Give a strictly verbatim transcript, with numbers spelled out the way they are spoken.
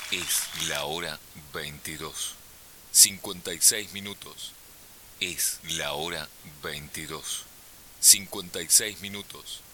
Es la hora veintidós. cincuenta y seis minutos. Es la hora veintidós. cincuenta y seis minutos.